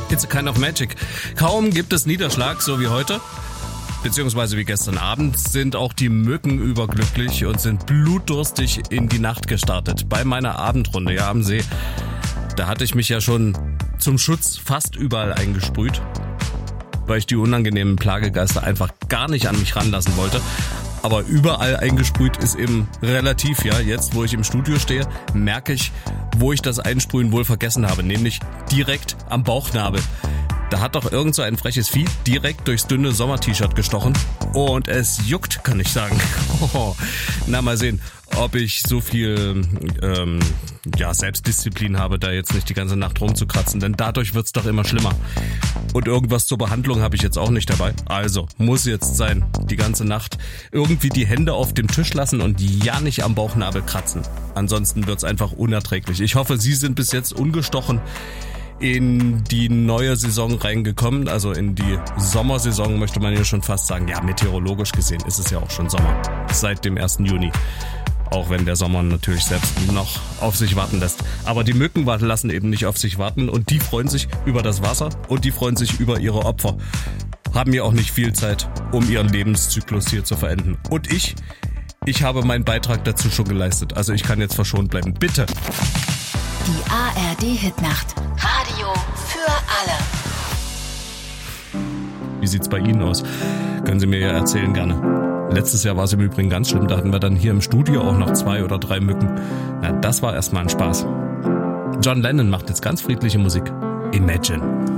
It's a kind of magic. Kaum gibt es Niederschlag, so wie heute, beziehungsweise wie gestern Abend, sind auch die Mücken überglücklich und sind blutdurstig in die Nacht gestartet. Bei meiner Abendrunde, ja, am See, da hatte ich mich ja schon zum Schutz fast überall eingesprüht, weil ich die unangenehmen Plagegeister einfach gar nicht an mich ranlassen wollte. Aber überall eingesprüht ist eben relativ, ja. Jetzt, wo ich im Studio stehe, merke ich, wo ich das Einsprühen wohl vergessen habe, nämlich direkt am Bauchnabel. Da hat doch irgend so ein freches Vieh direkt durchs dünne Sommer-T-Shirt gestochen und es juckt, kann ich sagen. Na, mal sehen, ob ich so viel Selbstdisziplin habe, da jetzt nicht die ganze Nacht rumzukratzen, denn dadurch wird's doch immer schlimmer. Und irgendwas zur Behandlung habe ich jetzt auch nicht dabei. Also, muss jetzt sein, die ganze Nacht irgendwie die Hände auf dem Tisch lassen und ja nicht am Bauchnabel kratzen. Ansonsten wird's einfach unerträglich. Ich hoffe, Sie sind bis jetzt ungestochen in die neue Saison reingekommen, also in die Sommersaison möchte man ja schon fast sagen. Ja, meteorologisch gesehen ist es ja auch schon Sommer, seit dem 1. Juni. Auch wenn der Sommer natürlich selbst noch auf sich warten lässt. Aber die Mücken lassen eben nicht auf sich warten und die freuen sich über das Wasser und die freuen sich über ihre Opfer. Haben ja auch nicht viel Zeit, um ihren Lebenszyklus hier zu verenden. Und ich habe meinen Beitrag dazu schon geleistet. Also ich kann jetzt verschont bleiben. Bitte! Die ARD-Hitnacht. Radio für alle. Wie sieht's bei Ihnen aus? Können Sie mir ja erzählen gerne. Letztes Jahr war es im Übrigen ganz schlimm. Da hatten wir dann hier im Studio auch noch 2 oder 3 Mücken. Na, das war erstmal ein Spaß. John Lennon macht jetzt ganz friedliche Musik. Imagine.